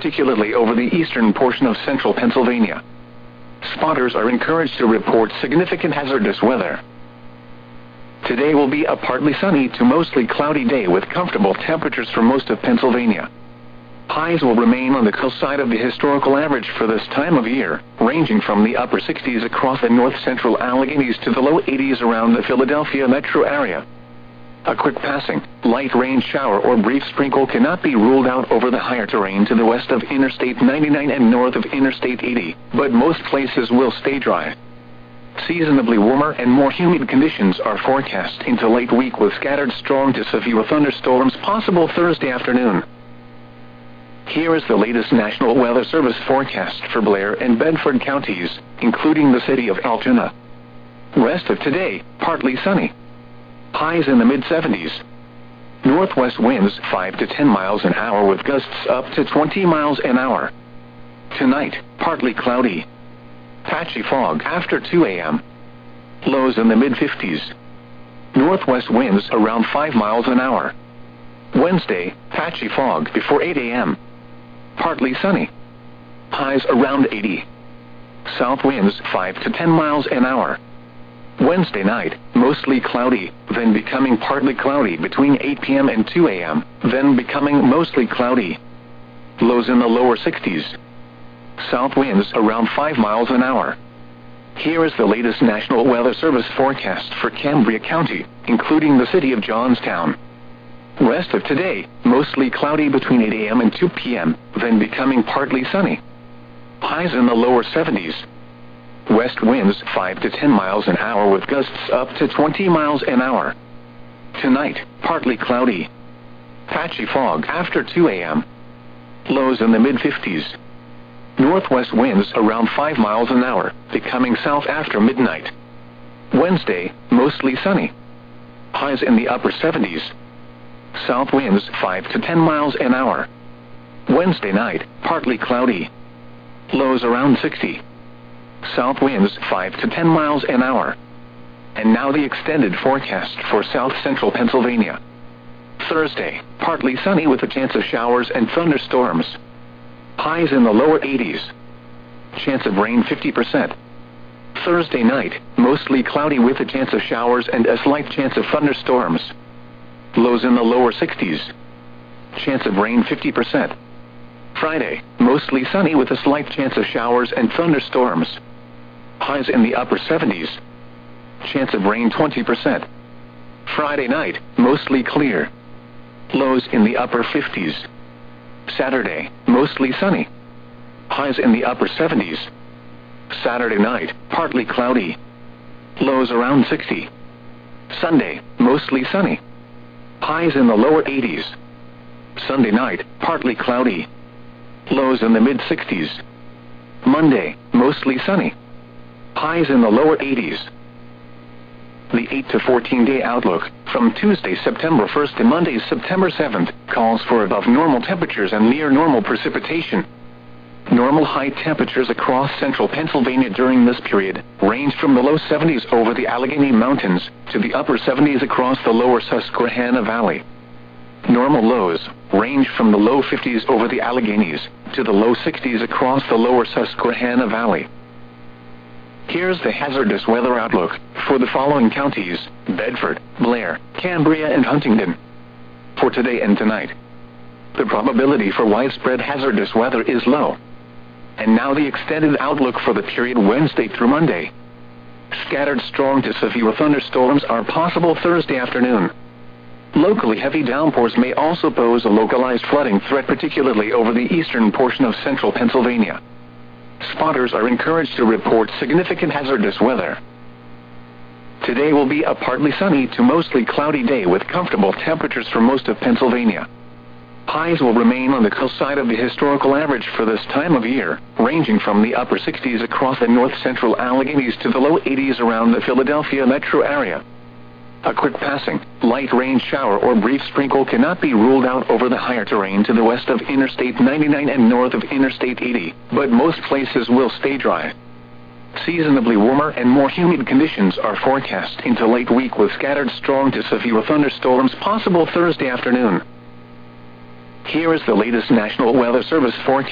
particularly over the eastern portion of central Pennsylvania. Spotters are encouraged to report significant hazardous weather. Today will be a partly sunny to mostly cloudy day with comfortable temperatures for most of Pennsylvania. Highs will remain on the coast side of the historical average for this time of year, ranging from the upper 60s across the north-central Alleghenies to the low 80s around the Philadelphia metro area. A quick passing, light rain shower or brief sprinkle cannot be ruled out over the higher terrain to the west of Interstate 99 and north of Interstate 80, but most places will stay dry. Seasonably warmer and more humid conditions are forecast into late week with scattered strong to severe thunderstorms possible Thursday afternoon. Here is the latest National Weather Service forecast for Blair and Bedford counties, including the city of Altoona. Rest of today, partly sunny. Highs in the mid-70s. Northwest winds 5 to 10 miles an hour with gusts up to 20 miles an hour. Tonight, partly cloudy. Patchy fog after 2 a.m. Lows in the mid-50s. Northwest winds around 5 miles an hour. Wednesday, patchy fog before 8 a.m. Partly sunny. Highs around 80. South winds 5 to 10 miles an hour. Wednesday night, mostly cloudy, then becoming partly cloudy between 8 p.m. and 2 a.m., then becoming mostly cloudy. Lows in the lower 60s. South winds around 5 miles an hour. Here is the latest National Weather Service forecast for Cambria County, including the city of Johnstown. Rest of today, mostly cloudy between 8 a.m. and 2 p.m., then becoming partly sunny. Highs in the lower 70s. West winds 5 to 10 miles an hour with gusts up to 20 miles an hour. Tonight, partly cloudy. Patchy fog after 2 a.m. Lows in the mid-50s. Northwest winds around 5 miles an hour, becoming south after midnight. Wednesday, mostly sunny. Highs in the upper 70s. South winds 5 to 10 miles an hour. Wednesday night, partly cloudy. Lows around 60. South winds 5 to 10 miles an hour. And now the extended forecast for south central Pennsylvania. Thursday, partly sunny with a chance of showers and thunderstorms. Highs in the lower 80s. Chance of rain 50%. Thursday night, mostly cloudy with a chance of showers and a slight chance of thunderstorms. Lows in the lower 60s. Chance of rain 50%. Friday, mostly sunny with a slight chance of showers and thunderstorms. Highs in the upper 70s. Chance of rain 20%. Friday night, mostly clear. Lows in the upper 50s. Saturday, mostly sunny. Highs in the upper 70s. Saturday night, partly cloudy. Lows around 60. Sunday, mostly sunny. Highs in the lower 80s. Sunday night, partly cloudy. Lows in the mid-60s. Monday, mostly sunny. Highs in the lower 80s. The 8 to 14-day outlook, from Tuesday, September 1st to Monday, September 7th, calls for above normal temperatures and near normal precipitation. Normal high temperatures across central Pennsylvania during this period range from the low 70s over the Allegheny Mountains to the upper 70s across the lower Susquehanna Valley. Normal lows range from the low 50s over the Alleghenies to the low 60s across the lower Susquehanna Valley. Here's the hazardous weather outlook for the following counties: Bedford, Blair, Cambria, and Huntingdon. For today and tonight, the probability for widespread hazardous weather is low. And now the extended outlook for the period Wednesday through Monday. Scattered strong to severe thunderstorms are possible Thursday afternoon. Locally heavy downpours may also pose a localized flooding threat, particularly over the eastern portion of central Pennsylvania. Spotters are encouraged to report significant hazardous weather. Today will be a partly sunny to mostly cloudy day with comfortable temperatures for most of Pennsylvania. Highs will remain on the coast side of the historical average for this time of year, ranging from the upper 60s across the north-central Alleghenies to the low 80s around the Philadelphia metro area. A quick passing, light rain shower or brief sprinkle cannot be ruled out over the higher terrain to the west of Interstate 99 and north of Interstate 80, but most places will stay dry. Seasonably warmer and more humid conditions are forecast into late week with scattered strong to severe thunderstorms possible Thursday afternoon. Here is the latest National Weather Service forecast.